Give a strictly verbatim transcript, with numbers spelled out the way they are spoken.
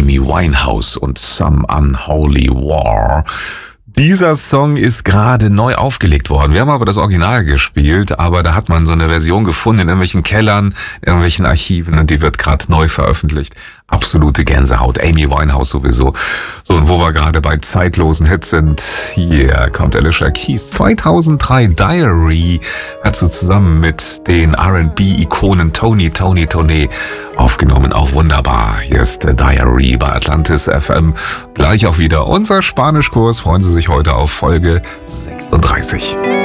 Amy Winehouse und Some Unholy War. Dieser Song ist gerade neu aufgelegt worden. Wir haben aber das Original gespielt, aber da hat man so eine Version gefunden in irgendwelchen Kellern, irgendwelchen Archiven und die wird gerade neu veröffentlicht. Absolute Gänsehaut. Amy Winehouse sowieso. So, und wo wir gerade bei zeitlosen Hits sind, hier kommt Alicia Keys. zweitausenddrei Diary hat sie zusammen mit den R and B-Ikonen Tony, Tony, Tony aufgenommen. Auch wunderbar. Hier ist der Diary bei Atlantis F M. Gleich auch wieder unser Spanischkurs. Freuen Sie sich heute auf Folge sechsunddreißig.